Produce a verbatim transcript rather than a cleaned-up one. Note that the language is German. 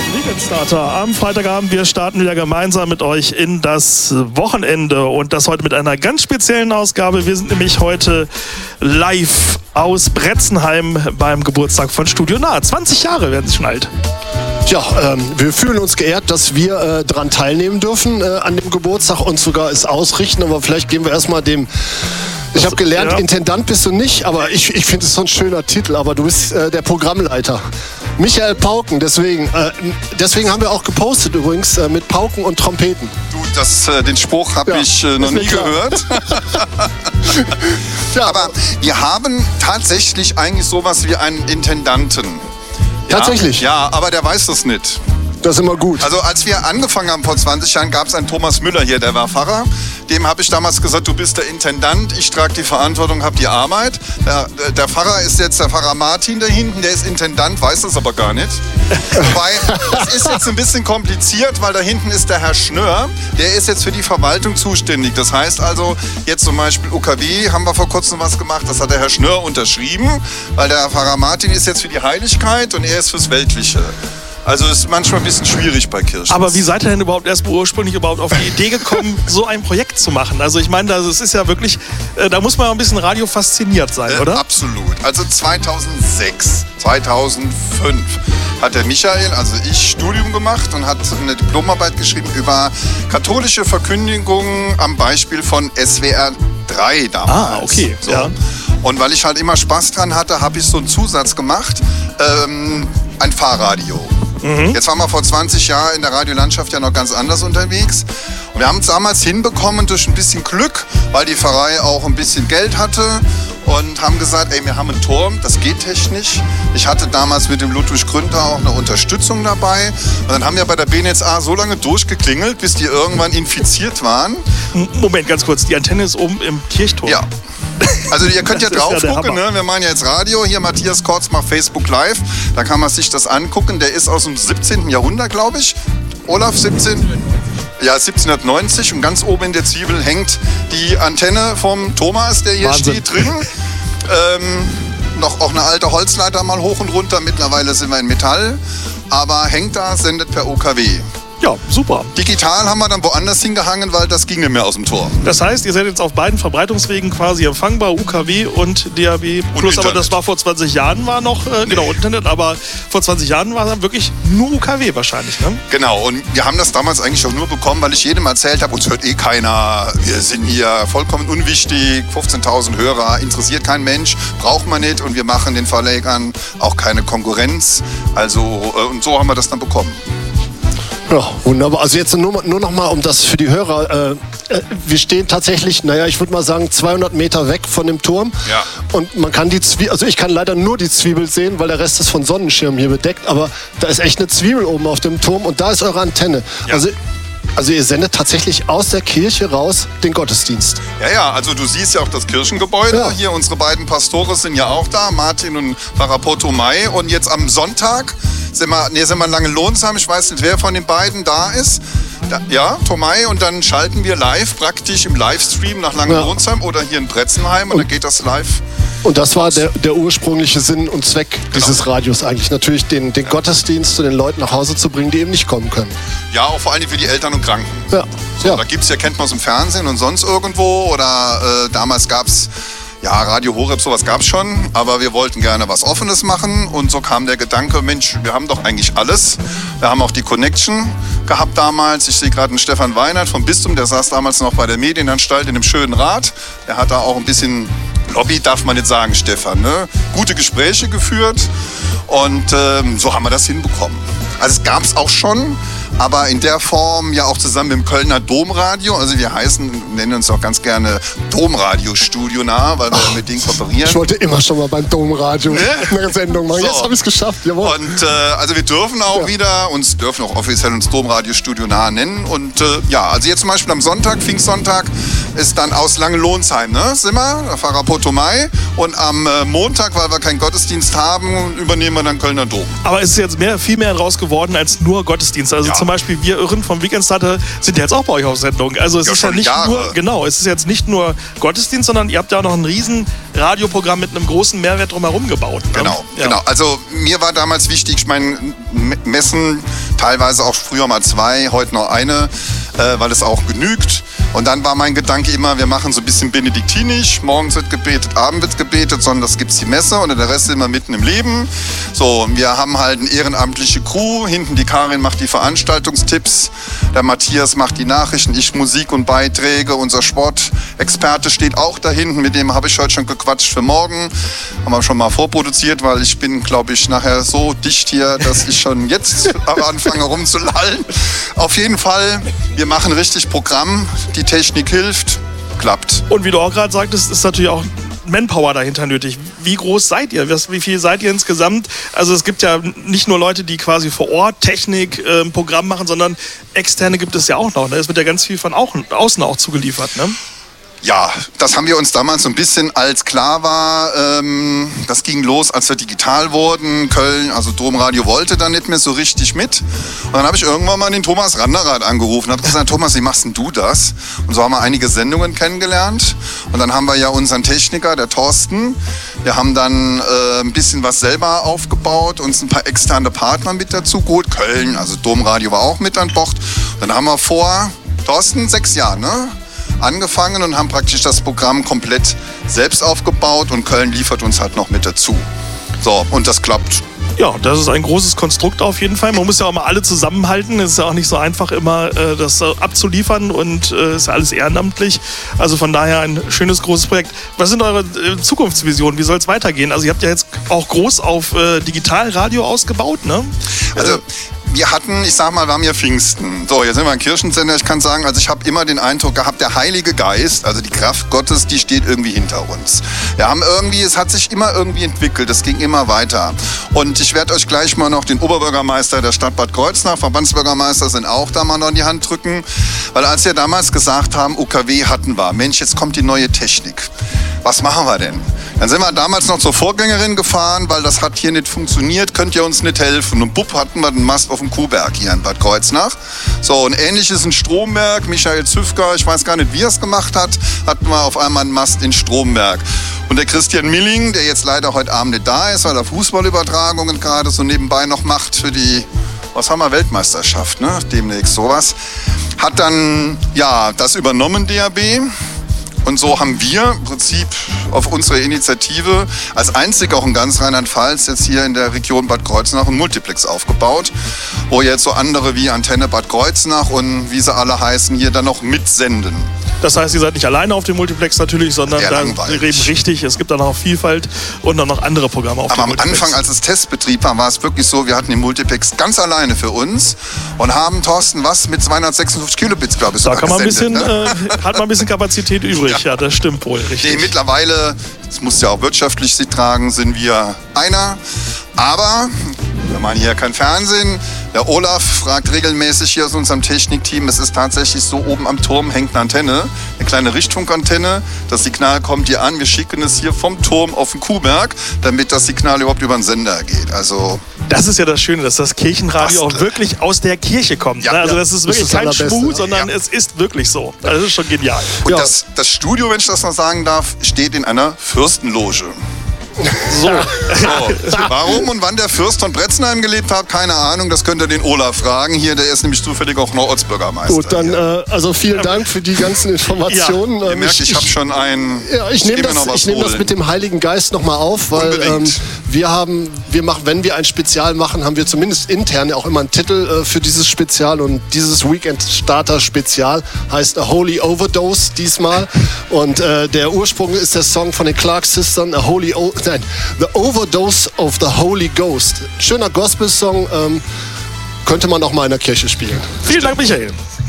Weekendstarter am Freitagabend. Wir starten wieder gemeinsam mit euch in das Wochenende und das heute mit einer ganz speziellen Ausgabe. Wir sind nämlich heute live aus Bretzenheim beim Geburtstag von Studio Nah. zwanzig Jahre werden sie schon alt. Ja, ähm, wir fühlen uns geehrt, dass wir äh, daran teilnehmen dürfen äh, an dem Geburtstag und sogar es ausrichten. Aber vielleicht geben wir erstmal dem... Ich habe gelernt, ja. Intendant bist du nicht, aber ich, ich finde es so ein schöner Titel. Aber du bist äh, der Programmleiter. Michael Pauken, deswegen, äh, deswegen haben wir auch gepostet übrigens äh, mit Pauken und Trompeten. Du, das, äh, den Spruch habe ja, ich äh, noch nie gehört. Ja. Aber wir haben tatsächlich eigentlich sowas wie einen Intendanten. Ja? Tatsächlich? Ja, aber der weiß das nicht. Das ist immer gut. Also als wir angefangen haben vor zwanzig Jahren, gab es einen Thomas Müller hier, der war Pfarrer. Dem habe ich damals gesagt, du bist der Intendant, ich trage die Verantwortung, habe die Arbeit. Der, der Pfarrer ist jetzt der Pfarrer Martin da hinten, der ist Intendant, weiß das aber gar nicht. Wobei, das ist jetzt ein bisschen kompliziert, weil da hinten ist der Herr Schnör, der ist jetzt für die Verwaltung zuständig. Das heißt also, jetzt zum Beispiel U K W haben wir vor kurzem was gemacht, das hat der Herr Schnör unterschrieben, weil der Pfarrer Martin ist jetzt für die Heiligkeit und er ist fürs Weltliche. Also ist manchmal ein bisschen schwierig bei Kirchen. Aber wie seid ihr denn überhaupt erst ursprünglich überhaupt auf die Idee gekommen, so ein Projekt zu machen? Also ich meine, das ist ja wirklich, äh, da muss man ein bisschen Radio fasziniert sein, oder? Äh, absolut. Also zweitausendsechs, zweitausendfünf hat der Michael, also ich, Studium gemacht und hat eine Diplomarbeit geschrieben über katholische Verkündigungen am Beispiel von S W R drei damals. Ah, okay. So. Ja. Und weil ich halt immer Spaß dran hatte, habe ich so einen Zusatz gemacht, ähm, ein Fahrradio. Mhm. Jetzt waren wir vor zwanzig Jahren in der Radiolandschaft ja noch ganz anders unterwegs. Und wir haben es damals hinbekommen durch ein bisschen Glück, weil die Pfarrei auch ein bisschen Geld hatte und haben gesagt, ey, wir haben einen Turm, das geht technisch. Ich hatte damals mit dem Ludwig Gründer auch eine Unterstützung dabei. Und dann haben wir bei der B N S A so lange durchgeklingelt, bis die irgendwann infiziert waren. Moment, ganz kurz, die Antenne ist oben im Kirchturm. Ja. Also ihr könnt ja drauf ja gucken, ne? Wir machen ja jetzt Radio, hier Matthias Kortz macht Facebook Live, da kann man sich das angucken, der ist aus dem siebzehnten Jahrhundert, glaube ich. Olaf, siebzehn? Ja, siebzehnhundertneunzig und ganz oben in der Zwiebel hängt die Antenne vom Thomas, der hier Wahnsinn. steht, drin. Ähm, noch auch eine alte Holzleiter mal hoch und runter, mittlerweile sind wir in Metall, aber hängt da, sendet per O K W. Ja, super. Digital haben wir dann woanders hingehangen, weil das ging nicht mehr aus dem Tor. Das heißt, ihr seid jetzt auf beiden Verbreitungswegen quasi empfangbar, U K W und D A B Plus, aber das war vor zwanzig Jahren war noch, äh, nee. genau, Internet, aber vor zwanzig Jahren war dann wirklich nur U K W wahrscheinlich, ne? Genau, und wir haben das damals eigentlich auch nur bekommen, weil ich jedem erzählt habe, uns hört eh keiner, wir sind hier vollkommen unwichtig, fünfzehntausend Hörer, interessiert kein Mensch, braucht man nicht und wir machen den Verlegern auch keine Konkurrenz, also äh, und so haben wir das dann bekommen. Ja, wunderbar. Also jetzt nur, nur noch mal, um das für die Hörer. Äh, wir stehen tatsächlich, naja, ich würde mal sagen, zweihundert Meter weg von dem Turm. Ja. Und man kann die Zwiebel, also ich kann leider nur die Zwiebel sehen, weil der Rest ist von Sonnenschirm hier bedeckt. Aber da ist echt eine Zwiebel oben auf dem Turm und da ist eure Antenne. Ja. Also, also ihr sendet tatsächlich aus der Kirche raus den Gottesdienst. Ja, ja, also du siehst ja auch das Kirchengebäude. Ja. Hier unsere beiden Pastore sind ja auch da, Martin und Pfarrer Potomai. Und jetzt am Sonntag sind wir, nee, sind wir in Langenlohnsheim. Ich weiß nicht, wer von den beiden da ist. Da, ja, Tomai. Und dann schalten wir live praktisch im Livestream nach Langenlohnsheim ja. oder hier in Bretzenheim. Und, und dann geht das live. Und das war der, der ursprüngliche Sinn und Zweck genau. dieses Radios eigentlich. Natürlich den, den ja. Gottesdienst zu den Leuten nach Hause zu bringen, die eben nicht kommen können. Ja, auch vor allem für die Eltern und Kranken. Ja. So, ja. Da gibt es ja, kennt man es im Fernsehen und sonst irgendwo. Oder äh, damals gab es, ja, Radio Horeb, sowas gab es schon. Aber wir wollten gerne was Offenes machen. Und so kam der Gedanke, Mensch, wir haben doch eigentlich alles. Wir haben auch die Connection gehabt damals. Ich sehe gerade einen Stefan Weinert vom Bistum, der saß damals noch bei der Medienanstalt in einem schönen Rat. Der hat da auch ein bisschen... Lobby darf man nicht sagen, Stefan, ne? Gute Gespräche geführt und ähm, so haben wir das hinbekommen. Also es gab es auch schon, aber in der Form ja auch zusammen mit dem Kölner Domradio. Also wir heißen, nennen uns auch ganz gerne Domradio Studio Nah, weil wir Ach, mit denen kooperieren. Ich wollte immer schon mal beim Domradio ne? eine Sendung machen. So. Jetzt habe ich es geschafft, jawohl. Und äh, also wir dürfen auch ja. wieder, uns dürfen auch offiziell uns Domradio Studio Nah nennen. Und äh, ja, also jetzt zum Beispiel am Sonntag, Pfingstsonntag, ist dann aus Langenlohnsheim, ne? Sind wir, der Pfarrer Potomai. Und am äh, Montag, weil wir keinen Gottesdienst haben, übernehmen wir dann Kölner Dom. Aber es ist jetzt mehr, viel mehr raus geworden als nur Gottesdienst. Also ja. zum Beispiel wir Irren vom Weekendstarter sind ja jetzt auch bei euch auf Sendung. Also es ja, ist ja nicht Jahre. nur, genau, es ist jetzt nicht nur Gottesdienst, sondern ihr habt ja auch noch ein riesen Radioprogramm mit einem großen Mehrwert drumherum gebaut. Ne? Genau, ja. genau. Also mir war damals wichtig, ich meine, Messen, teilweise auch früher mal zwei, heute noch eine, äh, weil es auch genügt. Und dann war mein Gedanke immer, wir machen so ein bisschen benediktinisch. Morgens wird gebetet, abends wird gebetet, sondern gibt's die Messe und der Rest ist immer mitten im Leben. So, wir haben halt eine ehrenamtliche Crew. Hinten die Karin macht die Veranstaltungstipps, der Matthias macht die Nachrichten, ich Musik und Beiträge. Unser Sportexperte steht auch da hinten, mit dem habe ich heute schon gequatscht für morgen. Haben wir schon mal vorproduziert, weil ich bin, glaube ich, nachher so dicht hier, dass ich schon jetzt anfange rumzulallen. Auf jeden Fall, wir machen richtig Programm. Die Technik hilft, klappt. Und wie du auch gerade sagtest, ist natürlich auch Manpower dahinter nötig. Wie groß seid ihr? Wie viel seid ihr insgesamt? Also es gibt ja nicht nur Leute, die quasi vor Ort Technik, äh, Programm machen, sondern externe gibt es ja auch noch. Ne? Es wird ja ganz viel von außen auch zugeliefert. Ne? Ja, das haben wir uns damals so ein bisschen, als klar war, ähm, das ging los, als wir digital wurden. Köln, also Domradio wollte da nicht mehr so richtig mit. Und dann habe ich irgendwann mal den Thomas Randerath angerufen und habe gesagt, Thomas, wie machst denn du das? Und so haben wir einige Sendungen kennengelernt. Und dann haben wir ja unseren Techniker, der Thorsten. Wir haben dann äh, ein bisschen was selber aufgebaut, uns ein paar externe Partner mit dazu geholt. Köln, also Domradio war auch mit an Bord. Und dann haben wir vor, Thorsten, sechs Jahre, ne? angefangen und haben praktisch das Programm komplett selbst aufgebaut und Köln liefert uns halt noch mit dazu. So, und das klappt. Ja, das ist ein großes Konstrukt auf jeden Fall. Man muss ja auch mal alle zusammenhalten. Es ist ja auch nicht so einfach immer, äh, das abzuliefern und äh, ist ja alles ehrenamtlich. Also von daher ein schönes, großes Projekt. Was sind eure äh, Zukunftsvisionen? Wie soll es weitergehen? Also ihr habt ja jetzt auch groß auf äh, Digitalradio ausgebaut, ne? Also wir hatten, ich sag mal, wir haben ja Pfingsten. So, jetzt sind wir ein Kirchensender. Ich kann sagen, also ich habe immer den Eindruck gehabt, der Heilige Geist, also die Kraft Gottes, die steht irgendwie hinter uns. Wir haben irgendwie, es hat sich immer irgendwie entwickelt, es ging immer weiter. Und ich werde euch gleich mal noch den Oberbürgermeister der Stadt Bad Kreuznach, Verbandsbürgermeister sind auch da, mal noch in die Hand drücken. Weil als wir damals gesagt haben, U K W hatten wir, Mensch, jetzt kommt die neue Technik. Was machen wir denn? Dann sind wir damals noch zur Vorgängerin gefahren, weil das hat hier nicht funktioniert, könnt ihr uns nicht helfen? Und bupp hatten wir den Mast auf dem Kuhberg hier in Bad Kreuznach. So, und ähnliches in Stromberg, Michael Züfker, ich weiß gar nicht, wie er es gemacht hat, hatten wir auf einmal einen Mast in Stromberg. Und der Christian Milling, der jetzt leider heute Abend nicht da ist, weil er Fußballübertragungen gerade so nebenbei noch macht für die, was haben wir, Weltmeisterschaft, ne? Demnächst sowas, hat dann, ja, das übernommen, D A B. Und so haben wir im Prinzip auf unsere Initiative als einzig auch in ganz Rheinland-Pfalz jetzt hier in der Region Bad Kreuznach ein Multiplex aufgebaut, wo jetzt so andere wie Antenne Bad Kreuznach und wie sie alle heißen, hier dann noch mitsenden. Das heißt, ihr seid nicht alleine auf dem Multiplex natürlich, sondern da eben richtig, es gibt dann auch Vielfalt und dann noch andere Programme auf Aber dem Multiplex. Aber am Anfang, als es Testbetrieb war, war es wirklich so, wir hatten den Multiplex ganz alleine für uns und haben, Thorsten, was mit zweihundertsechsundfünfzig Kilobits, glaube ich, da kann man ein bisschen, ne? äh, hat man ein bisschen Kapazität übrig, ja. ja, das stimmt wohl, richtig. Nee, mittlerweile, das muss ja auch wirtschaftlich sich tragen, sind wir einer, aber wir machen hier kein Fernsehen. Der Olaf fragt regelmäßig hier aus unserem Technikteam, es ist tatsächlich so, oben am Turm hängt eine Antenne, eine kleine Richtfunkantenne. Das Signal kommt hier an, wir schicken es hier vom Turm auf den Kuhberg, damit das Signal überhaupt über den Sender geht. Also das ist ja das Schöne, dass das Kirchenradio auch wirklich aus der Kirche kommt. Ja, also das ist wirklich das ist kein Schmuh, sondern ja. es ist wirklich so. Das ist schon genial. Und ja. das, das Studio, wenn ich das noch sagen darf, steht in einer Fürstenloge. So. so. Warum und wann der Fürst von Bretzenheim gelebt hat, keine Ahnung. Das könnt ihr den Olaf fragen. Hier, der ist nämlich zufällig auch noch Ortsbürgermeister. Gut, dann äh, also vielen Dank für die ganzen Informationen. Ja. Ihr merkt, ich, ich habe schon ein. Ja, ich nehme das, ich nehm das mit dem Heiligen Geist nochmal auf, weil ähm, wir haben, wir machen, wenn wir ein Spezial machen, haben wir zumindest intern auch immer einen Titel äh, für dieses Spezial und dieses Weekend Starter Spezial heißt A Holy Overdose diesmal und äh, der Ursprung ist der Song von den Clark Sisters, A Holy o Nein, The Overdose of the Holy Ghost. Schöner Gospel-Song, ähm, könnte man auch mal in der Kirche spielen. Vielen Dank, Michael.